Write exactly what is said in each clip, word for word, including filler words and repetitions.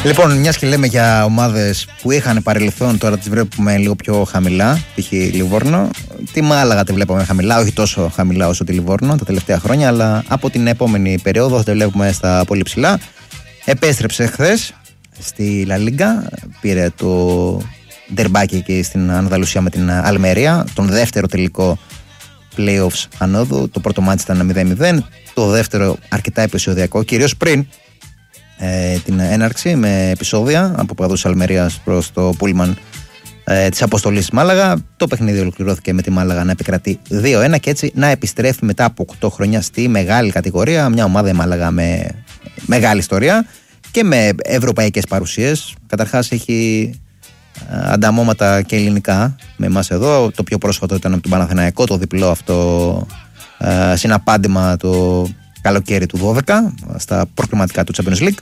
Λοιπόν, μιας και λέμε για ομάδες που είχαν παρελθόν, τώρα τις βλέπουμε λίγο πιο χαμηλά, π.χ. Λιβόρνο. Τη Μάλαγα τη βλέπουμε χαμηλά, όχι τόσο χαμηλά όσο τη Λιβόρνο τα τελευταία χρόνια, αλλά από την επόμενη περίοδο θα τη βλέπουμε στα πολύ ψηλά. Επέστρεψε χθες στη Λα Λίγκα, πήρε το ντερμπάκι εκεί στην Ανδαλουσία με την Αλμερία, τον δεύτερο τελικό playoffs ανόδου. Το πρώτο μάτς ήταν μηδέν μηδέν, το δεύτερο αρκετά επεισοδιακό, κυρίως πριν ε, την έναρξη με επεισόδια από παδούς Αλμερίας προς το πούλμαν ε, της αποστολής Μάλαγα. Το παιχνίδι ολοκληρώθηκε με τη Μάλαγα να επικρατεί δύο ένα και έτσι να επιστρέφει μετά από οκτώ χρόνια στη μεγάλη κατηγορία. Μια ομάδα η Μάλαγα με μεγάλη ιστορία και με ευρωπαϊκές παρουσίες. Καταρχάς έχει ανταμώματα και ελληνικά με εμάς εδώ. Το πιο πρόσφατο ήταν από τον Παναθηναϊκό, το διπλό αυτό ε, συναπάντημα το καλοκαίρι του δώδεκα στα προκριματικά του Champions League.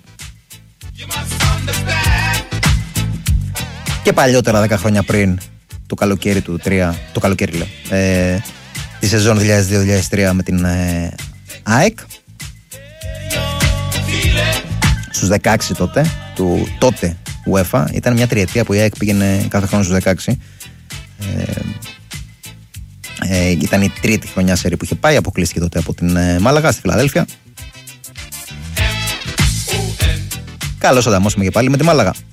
Και παλιότερα, δέκα χρόνια πριν, το καλοκαίρι του τρία, το καλοκαίρι λέω, ε, τη σεζόν δύο χιλιάδες δύο δύο χιλιάδες τρία με την ε, ΑΕΚ στους δεκαέξι τότε του τότε UEFA. Ήταν μια τριετία που η ΑΕΚ πήγαινε κάθε χρόνο στους δεκαέξι. ε, ε, ήταν η τρίτη χρονιά σερί που είχε πάει, αποκλείστηκε τότε από την ε, Μάλαγα στη Φιλαδέλφια. Καλώς ανταμώσουμε και πάλι με τη Μάλαγα.